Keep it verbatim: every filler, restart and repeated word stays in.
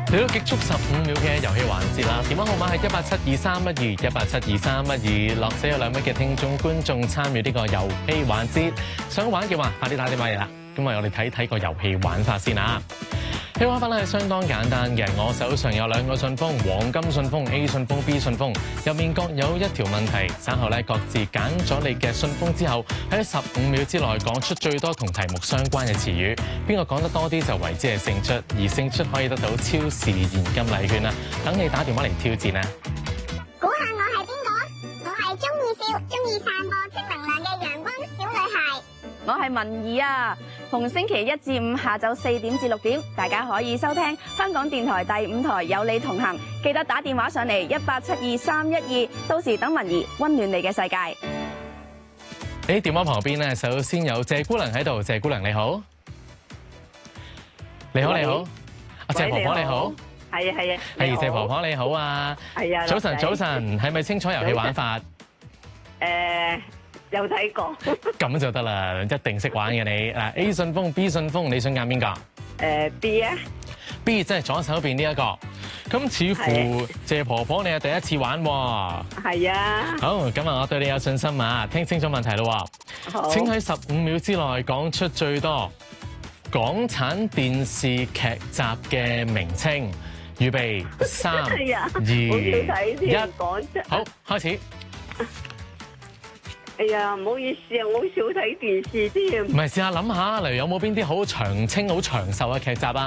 嚟到極速十五秒嘅遊戲環節啦，電話號碼係一八七二三一二一八七二三一二，落寫有兩位嘅聽眾觀眾參與呢個遊戲環節，想玩嘅話，快啲打電話嚟啦。咁啊，我哋睇睇個遊戲玩法先啊。呢個玩法咧係相當簡單嘅，我手上有兩個信封，黃金信封 A 信封 B 信封，入面各有一條問題，稍後咧各自揀咗你嘅信封之後，喺十五秒之內講出最多同題目相關嘅詞語，邊個講得多啲就為之係勝出，而勝出可以得到超市現金禮券啦。等你打電話嚟挑戰啊！ 估下我係邊個？我係中意笑、中意散播正能量嘅陽光小女孩。 我係文儀啊！逢星期一至五下晝四點至六點，大家可以收聽香港電台第五台有你同行，記得打電話上嚟一八七二三一二，到時等文儀溫暖你嘅世界。 喺電話旁邊咧，首先有謝姑娘喺度，謝姑娘你好，你好你好，阿謝婆婆你好， 係啊係啊， 係謝婆婆你好啊， 係啊， 早晨早晨，係咪清楚遊戲玩法？ 誒。有睇過， 咁就得啦，一定識玩嘅你。嗱 A 信封 B 信封，你想揀邊個？ 誒 B 啊 ，B 即係左手邊呢一個。咁似乎謝婆婆你係第一次玩喎。 係啊。 好，咁啊，我對你有信心啊！聽清楚問題咯。 好。請喺十五秒之內講出最多港產電視劇集嘅名稱。預備，三、二、一，好，開始。 哎呀，唔好意思啊，我好少睇電視添。 唔係，試下諗下，例如有冇邊啲好長青、好長壽嘅劇集啊？